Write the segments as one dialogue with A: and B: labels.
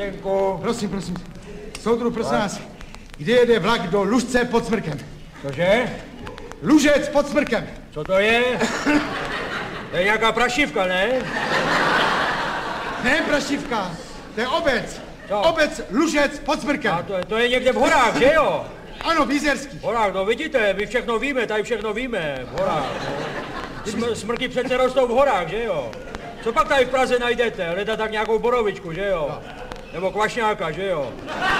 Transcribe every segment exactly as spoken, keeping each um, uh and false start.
A: Vteřinku.
B: Prosím, prosím. Soudru, prosím vás, kde jede vlak do Lužce pod Smrkem?
A: Cože?
B: Lužec pod Smrkem.
A: Co to je? To je nějaká prašivka, ne?
B: Ne, Prašivka, to je obec.
A: Co?
B: Obec Lužec pod Smrkem.
A: A to, to je někde v horách, že jo?
B: Ano, v Jizerských.
A: V horách, no vidíte, my všechno víme, tady všechno víme, v horách. No. Smr- smrky přece rostou v horách, že jo? Co pak tady v Praze najdete? Hledat tak nějakou borovičku, že jo? Nebo kvašňáka, že jo?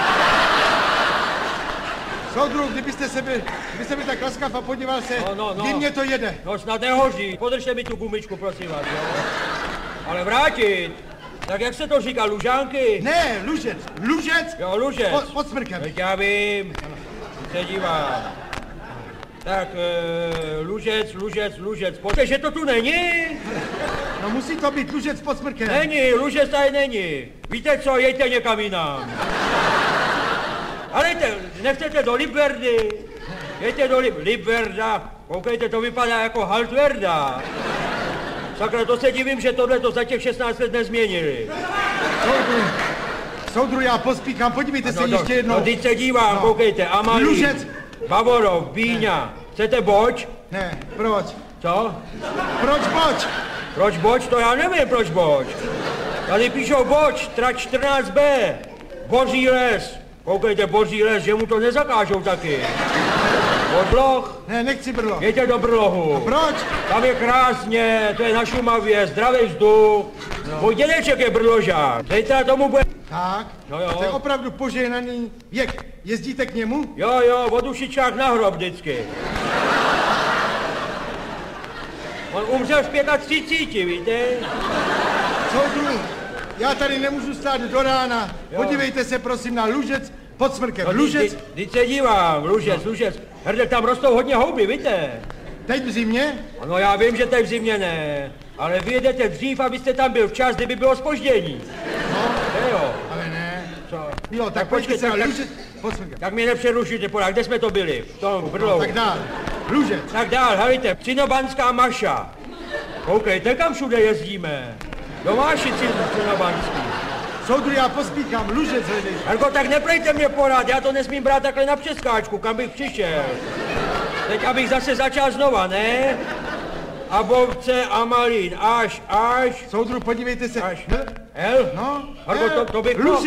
B: Soudru, kdybyste se byl, kdybyste byl tak laskav a podíval se,
A: No, no, no.
B: kdy mě to jede.
A: No snad nehoří, podržte mi tu gumičku, prosím vás, jo? Ale vrátit, tak jak se to říká, Lužánky?
B: Ne, Lužec, Lužec
A: Jo, Lužec.
B: pod, pod Smrkem.
A: Teď já vím, se dívám. Tak, e, Lužec, Lužec, Lužec, pojďte, že to tu není?
B: No musí to být Lužec pod Smrkem.
A: Není, Lužec tady není. Víte co, jejte někam jinam. Ale jte, nechcete do Libverdy, jejte do Lib- Libverda, koukejte, to vypadá jako Haltverda. Sakra, to se divím, že tohle to za těch šestnáct let nezměnili.
B: Soudru, soudru, já pospíchám, podívejte se
A: No, no,
B: ještě jednou.
A: no, teď se dívám,
B: No.
A: koukejte, Amalí,
B: Lužec.
A: Bavorov, Bíňa. Chcete boč?
B: Ne, proč?
A: Co?
B: Proč boč?
A: Proč boč? To já nevím, proč boč. Tady píšou boč, trať čtrnáct bé. Boří les. Koukejte, boří les, že mu to nezakážou taky. Bodloh,
B: Ne, nechci brlo.
A: jeďte do Brlohu.
B: Proč?
A: Tam je krásně, to je na Šumavě, zdravý vzduch. No. Můj dědeček je brložák. Zítra tomu bude...
B: Tak,
A: No jo.
B: to je opravdu požehnaný věk. Jezdíte k němu?
A: Jo, jo, od ušičák na hrob vždycky. On umřel v třiceti pěti, víte?
B: Soudru, já tady nemůžu stát do rána.
A: Jo.
B: Podívejte se prosím na Lužec pod Smrkem.
A: No,
B: Lužec,
A: teď- teď se dívám, Lužec, Lužec. Hrdě, tam rostou hodně houby, víte?
B: teď v zimě?
A: No já vím, že teď v zimě ne, ale vy jedete dřív, abyste tam byl včas, kdyby bylo zpoždění.
B: No,
A: Že jo?
B: ale ne.
A: Co?
B: Jo, tak,
A: Tak
B: pojďte
A: počkej,
B: se na
A: tak-
B: Lužec pod Smrkem.
A: Tak mě nepřerušujte, podák, kde jsme to byli? V tom Brlohu.
B: Tak dál. Lužec.
A: Tak dál, helejte, Cinobanská Maša. Koukejte, kam všude jezdíme. Do Mášici Cinobanský.
B: Soudru, já pospíchám. Lužec hledej.
A: Jarko, tak neprejte mě porád, já to nesmím brát takhle na přeskáčku, kam bych přišel. Teď abych zase začal znova, ne? A Bovce a Malín, až, až,
B: Soudru, podívejte se.
A: až.
B: H,
A: L?
B: no,
A: Jarko,
B: L,
A: to, to bych
B: Lužec.